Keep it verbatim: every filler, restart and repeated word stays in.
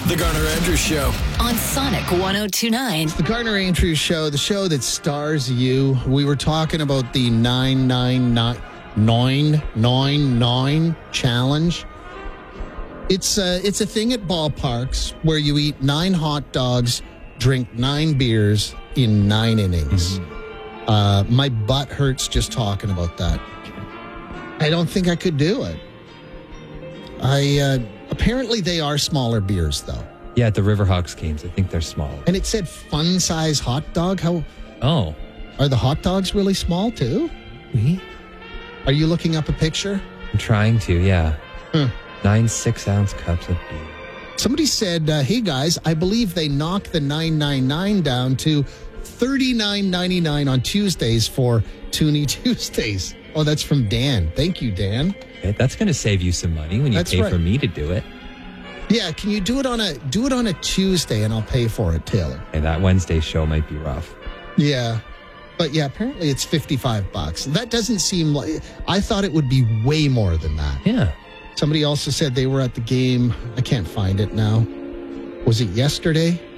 The Garner Andrews Show on Sonic one oh two point nine. The Garner Andrews Show, the show that stars you. We were talking about the nine nine nine nine nine nine challenge. It's a, it's a thing at ballparks where you eat nine hot dogs, drink nine beers in nine innings. Mm-hmm. Uh, my butt hurts just talking about that. I don't think I could do it. I uh, apparently they are smaller beers, though. Yeah, at the Riverhawks games, I think they're small. And it said fun size hot dog. How? Oh, are the hot dogs really small too? Me? Are you looking up a picture? I'm trying to. Yeah, hmm. nine six ounce cups of beer. Somebody said, uh, "Hey guys, I believe they knocked the nine nine nine down to thirty-nine ninety-nine on Tuesdays for Toonie Tuesdays." Oh, that's from Dan. Thank you, Dan. Okay, that's going to save you some money when you that's pay right. for me to do it. Yeah, can you do it on a do it on a Tuesday and I'll pay for it, Taylor? Okay, that Wednesday show might be rough. Yeah. But yeah, apparently it's fifty-five bucks. That doesn't seem like I thought it would be way more than that. Yeah. Somebody also said they were at the game. I can't find it now. Was it yesterday?